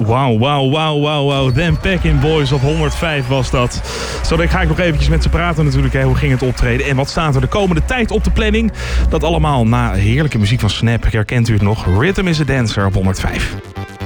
Wauw. Them Peckin' Boys op 105 was dat. Zo dan ga ik nog eventjes met ze praten natuurlijk. Hè. Hoe ging het optreden en wat staat er de komende tijd op de planning? Dat allemaal na heerlijke muziek van Snap. Herkent u het nog? Rhythm is a Dancer op 105.